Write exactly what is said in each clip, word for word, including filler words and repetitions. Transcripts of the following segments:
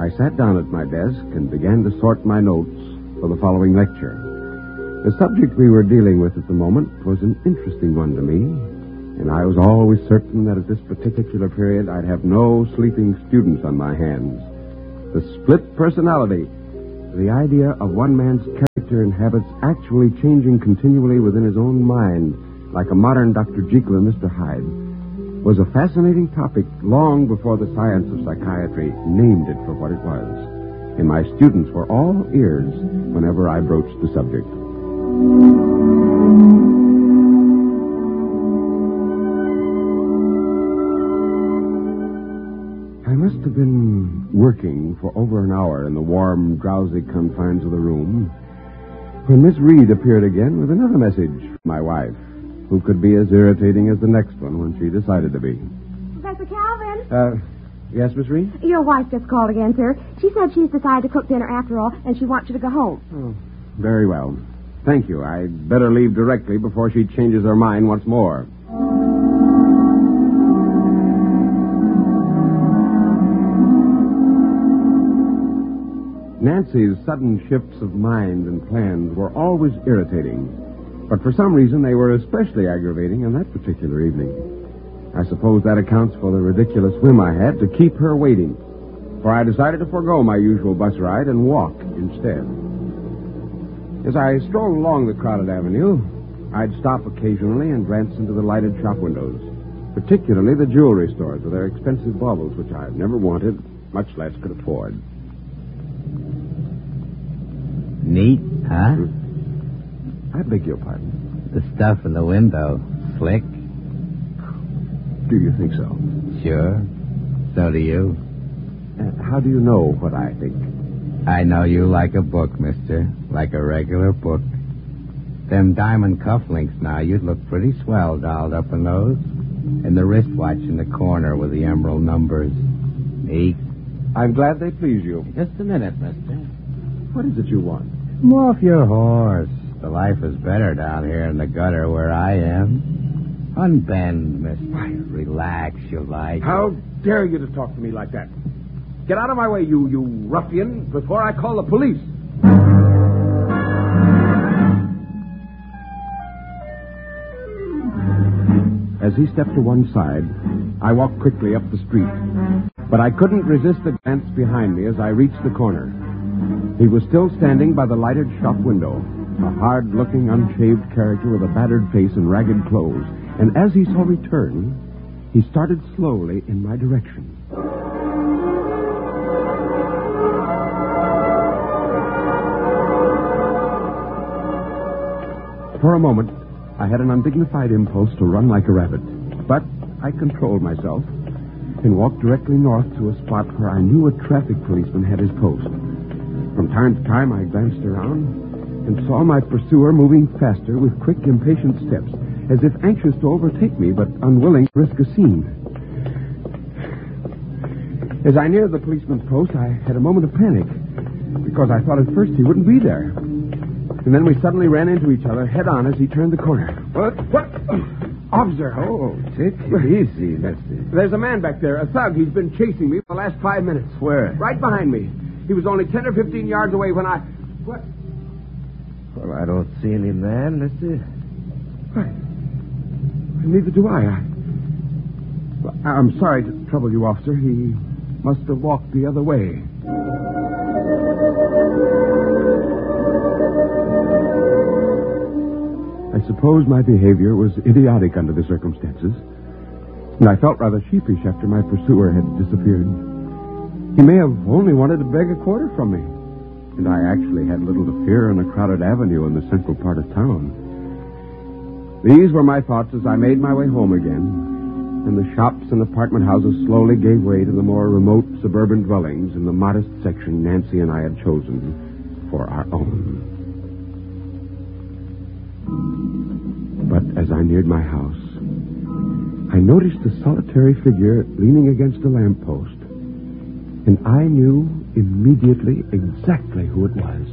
I sat down at my desk and began to sort my notes for the following lecture. The subject we were dealing with at the moment was an interesting one to me, and I was always certain that at this particular period I'd have no sleeping students on my hands. The split personality, the idea of one man's character and habits actually changing continually within his own mind, like a modern Doctor Jekyll and Mister Hyde, was a fascinating topic long before the science of psychiatry named it for what it was. And my students were all ears whenever I broached the subject. I must have been working for over an hour in the warm, drowsy confines of the room when Miss Reed appeared again with another message from my wife, who could be as irritating as the next one when she decided to be. Professor Calvin? Uh, yes, Miss Reed? Your wife just called again, sir. She said she's decided to cook dinner after all, and she wants you to go home. Oh, very well. Thank you. I'd better leave directly before she changes her mind once more. Nancy's sudden shifts of mind and plans were always irritating, but for some reason they were especially aggravating on that particular evening. I suppose that accounts for the ridiculous whim I had to keep her waiting, for I decided to forego my usual bus ride and walk instead. As I strolled along the crowded avenue, I'd stop occasionally and glance into the lighted shop windows, particularly the jewelry stores with their expensive baubles, which I've never wanted, much less could afford. Neat, huh? I beg your pardon? The stuff in the window. Slick? Do you think so? Sure. So do you. Uh, how do you know what I think? I know you like a book, mister. Like a regular book. Them diamond cufflinks now, you'd look pretty swell dolled up in those. And the wristwatch in the corner with the emerald numbers. Neat. I'm glad they please you. Just a minute, mister. What is it you want? Come off your horse. The life is better down here in the gutter where I am. Unbend, mister. Relax, you like. How dare you to talk to me like that? Get out of my way, you, you ruffian, before I call the police. As he stepped to one side, I walked quickly up the street. But I couldn't resist the glance behind me as I reached the corner. He was still standing by the lighted shop window, a hard-looking, unshaved character with a battered face and ragged clothes. And as he saw me turn, he started slowly in my direction. For a moment, I had an undignified impulse to run like a rabbit, but I controlled myself and walked directly north to a spot where I knew a traffic policeman had his post. From time to time, I glanced around and saw my pursuer moving faster with quick, impatient steps, as if anxious to overtake me, but unwilling to risk a scene. As I neared the policeman's post, I had a moment of panic, because I thought at first he wouldn't be there. And then we suddenly ran into each other head-on as he turned the corner. What? What? Officer. Oh, take it easy, mister. There's a man back there, a thug. He's been chasing me for the last five minutes. Where? Right behind me. He was only ten or fifteen yards away when I... What? Well, I don't see any man, mister. What? Neither do I. I... Well, I'm sorry to trouble you, officer. He must have walked the other way. I suppose my behavior was idiotic under the circumstances, and I felt rather sheepish after my pursuer had disappeared. He may have only wanted to beg a quarter from me, and I actually had little to fear on a crowded avenue in the central part of town. These were my thoughts as I made my way home again, and the shops and apartment houses slowly gave way to the more remote suburban dwellings in the modest section Nancy and I had chosen for our own. But as I neared my house, I noticed a solitary figure leaning against a lamppost, and I knew immediately exactly who it was.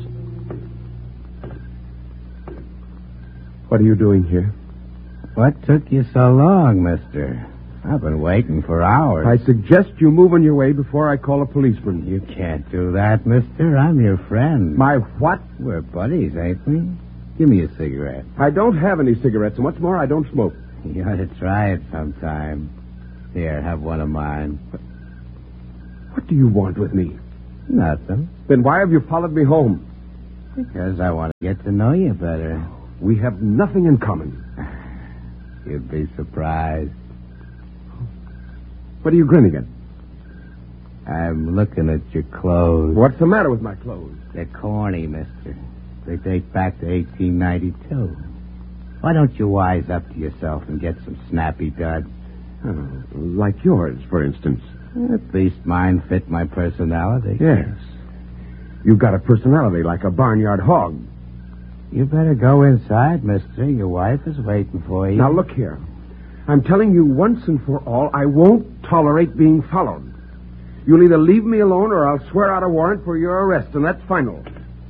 What are you doing here? What took you so long, mister? I've been waiting for hours. I suggest you move on your way before I call a policeman. You can't do that, mister. I'm your friend. My what? We're buddies, ain't we? Give me a cigarette. I don't have any cigarettes, and what's more, I don't smoke. You ought to try it sometime. Here, have one of mine. What do you want with me? Nothing. Then why have you followed me home? Because I want to get to know you better. We have nothing in common. You'd be surprised. What are you grinning at? I'm looking at your clothes. What's the matter with my clothes? They're corny, mister. They date back to eighteen ninety-two. Why don't you wise up to yourself and get some snappy duds? Oh, like yours, for instance. At least mine fit my personality. Yes. You've got a personality like a barnyard hog. You better go inside, mister. Your wife is waiting for you. Now, look here. I'm telling you once and for all, I won't tolerate being followed. You'll either leave me alone or I'll swear out a warrant for your arrest, and that's final.